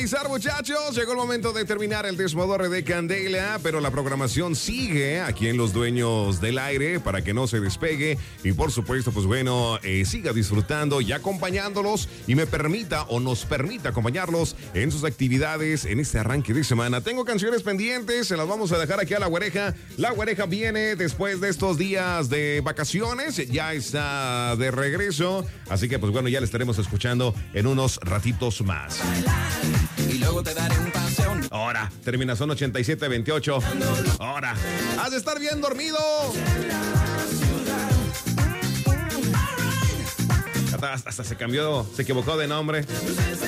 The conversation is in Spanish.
finalizar, muchachos. Llegó el momento de terminar el desmodorre de Candela, pero la programación sigue aquí en Los Dueños del Aire para que no se despegue y por supuesto, pues bueno, siga disfrutando y acompañándolos y me permita o nos permita acompañarlos en sus actividades en este arranque de semana. Tengo canciones pendientes, se las vamos a dejar aquí a La Güereja. La Güereja viene después de estos días de vacaciones, ya está de regreso, así que pues bueno, ya le estaremos escuchando en unos ratitos más. Y luego te daré un paseo. Ahora, terminación 8728. Ahora, has de estar bien dormido. Hasta se cambió, se equivocó de nombre.